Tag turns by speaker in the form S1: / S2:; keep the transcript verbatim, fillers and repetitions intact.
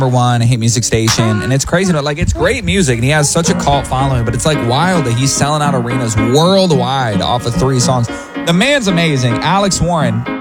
S1: number one hit music station, and it's crazy. Like, it's great music, and he has such a cult following, but it's like wild that he's selling out arenas worldwide off of three songs. The man's amazing. Alex Warren.